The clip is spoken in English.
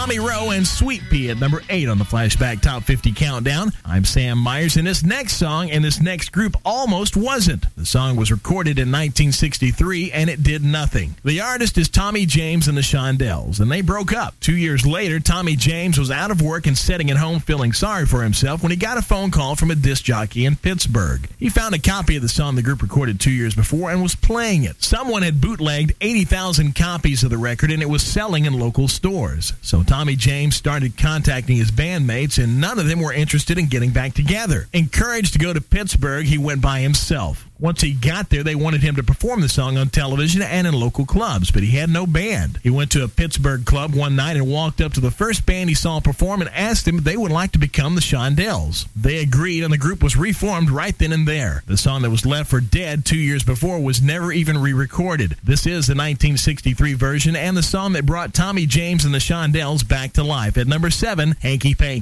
Tommy Roe and Sweet Pea at number 8 on the Flashback Top 50 Countdown. I'm Sam Myers, and this next song and this next group almost wasn't. The song was recorded in 1963, and it did nothing. The artist is Tommy James and the Shondells, and they broke up. 2 years later, Tommy James was out of work and sitting at home feeling sorry for himself when he got a phone call from a disc jockey in Pittsburgh. He found a copy of the song the group recorded 2 years before and was playing it. Someone had bootlegged 80,000 copies of the record, and it was selling in local stores. So Tommy James started contacting his bandmates, and none of them were interested in getting back together. Encouraged to go to Pittsburgh, he went by himself. Once he got there, they wanted him to perform the song on television and in local clubs, but he had no band. He went to a Pittsburgh club one night and walked up to the first band he saw perform and asked them if they would like to become the Shondells. They agreed, and the group was reformed right then and there. The song that was left for dead 2 years before was never even re-recorded. This is the 1963 version and the song that brought Tommy James and the Shondells back to life. At number 7, Hanky Panky.